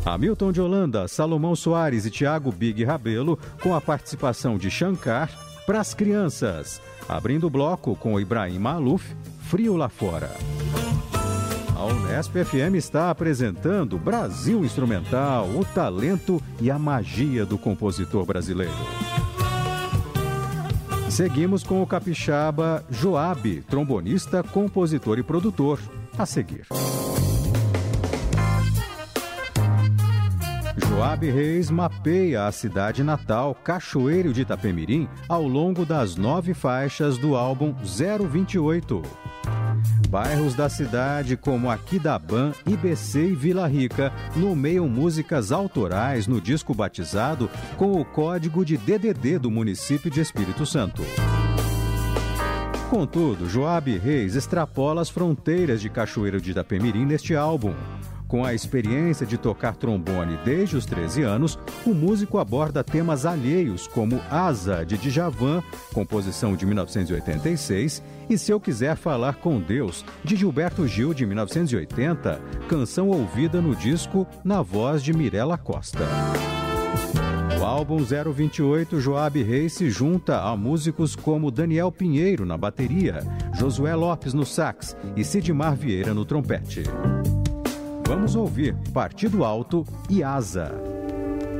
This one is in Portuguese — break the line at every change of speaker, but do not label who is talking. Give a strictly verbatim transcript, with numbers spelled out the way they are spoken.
Hamilton de Holanda, Salomão Soares e Thiago Big Rabelo, com a participação de Shankar, Pras Crianças. Abrindo o bloco com Ibrahim Maluf, Frio Lá Fora. A Unesp F M está apresentando Brasil Instrumental, o talento e a magia do compositor brasileiro. Seguimos com o capixaba Joab, trombonista, compositor e produtor. A seguir. Joab Reis mapeia a cidade natal, Cachoeiro de Itapemirim, ao longo das nove faixas do álbum zero vinte e oito. Bairros da cidade como Aquidabã, I B C e Vila Rica nomeiam músicas autorais no disco batizado com o código de D D D do município de Espírito Santo. Contudo, Joab Reis extrapola as fronteiras de Cachoeiro de Itapemirim neste álbum. Com a experiência de tocar trombone desde os treze anos, o músico aborda temas alheios como Asa, de Djavan, composição de mil novecentos e oitenta e seis, e Se Eu Quiser Falar com Deus, de Gilberto Gil, de mil novecentos e oitenta, canção ouvida no disco na voz de Mirella Costa. No álbum zero vinte e oito, Joab Reis se junta a músicos como Daniel Pinheiro na bateria, Josué Lopes no sax e Sidmar Vieira no trompete. Vamos ouvir Partido Alto e Asa.